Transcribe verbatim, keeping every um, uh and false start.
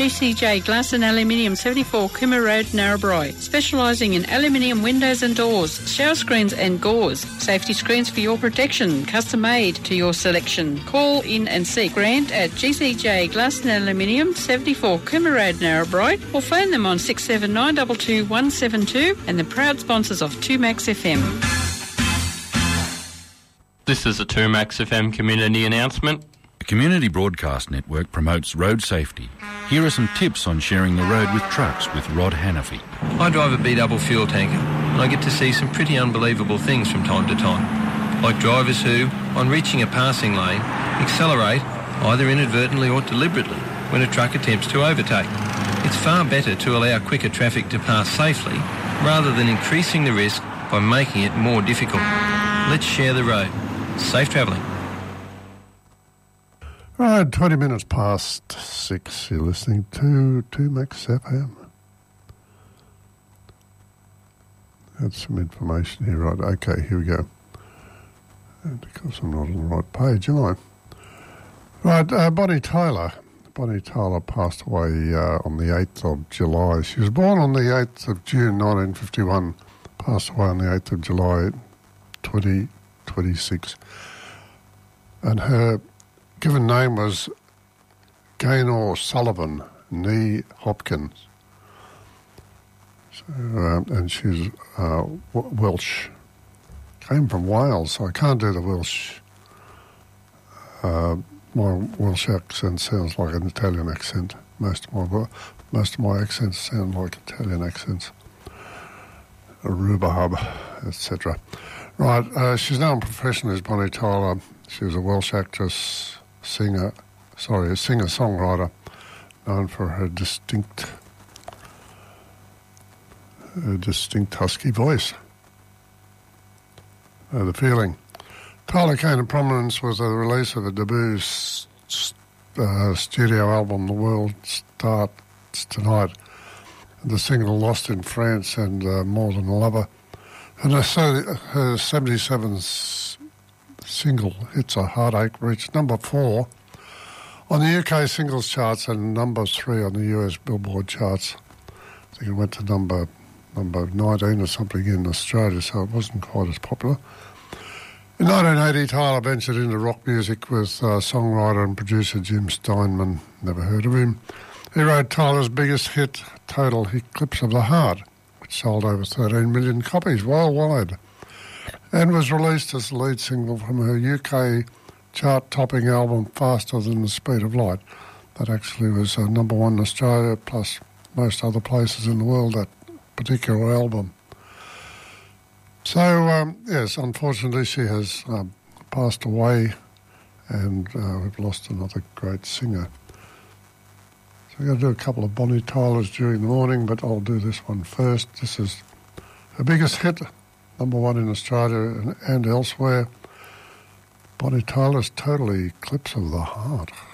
G C J Glass and Aluminium, seventy-four Cooma Road, Narrabri, specialising in aluminium windows and doors, shower screens and gauze, safety screens for your protection, custom made to your selection. Call in and see Grant at G C J Glass and Aluminium, seventy-four Cooma Road, Narrabri, or phone them on six seven nine two two one seven two, and the proud sponsors of two Max F M. This is a two Max F M community announcement. The Community Broadcast Network promotes road safety. Here are some tips on sharing the road with trucks with Rod Hannafy. I drive a B-double fuel tanker, and I get to see some pretty unbelievable things from time to time. Like drivers who, on reaching a passing lane, accelerate, either inadvertently or deliberately, when a truck attempts to overtake. It's far better to allow quicker traffic to pass safely, rather than increasing the risk by making it more difficult. Let's share the road. Safe travelling. Right, twenty minutes past six. You're listening to two Max F M. That's some information here, right? Okay, here we go. And because I'm not on the right page, am I? Right, uh, Bonnie Tyler. Bonnie Tyler passed away uh, on the eighth of July. She was born on the eighth of June nineteen fifty-one, passed away on the eighth of July twenty twenty-six. And her given name was Gaynor Sullivan Nee Hopkins. So, uh, and she's uh, Welsh. Came from Wales, so I can't do the Welsh. Uh, my Welsh accent sounds like an Italian accent. Most of my most of my accents sound like Italian accents. A rhubarb, et cetera. Right, uh, she's known professionally as Bonnie Tyler. She was a Welsh actress, singer, sorry, a singer-songwriter, known for her distinct, her distinct husky voice. Uh, the feeling. Tyler came to prominence with the release of a debut st- uh, studio album, The World Starts Tonight, and the single Lost in France and uh, More Than a Lover. And her, her seventy-seven s- single hits, A Heartache, reached number four on the U K singles charts and number three on the U S Billboard charts. I think it went to number number nineteen or something in Australia, so it wasn't quite as popular. In nineteen eighty, Tyler ventured into rock music with uh, songwriter and producer Jim Steinman. Never heard of him. He wrote Tyler's biggest hit, Total Eclipse of the Heart, which sold over thirteen million copies worldwide, and was released as the lead single from her U K chart-topping album Faster Than the Speed of Light. That actually was uh, number one in Australia, plus most other places in the world, that particular album. So, um, yes, unfortunately she has um, passed away, and uh, we've lost another great singer. So I'm going to do a couple of Bonnie Tylers during the morning, but I'll do this one first. This is her biggest hit, number one in Australia and, and elsewhere. Bonnie Tyler's Total Eclipse of the Heart.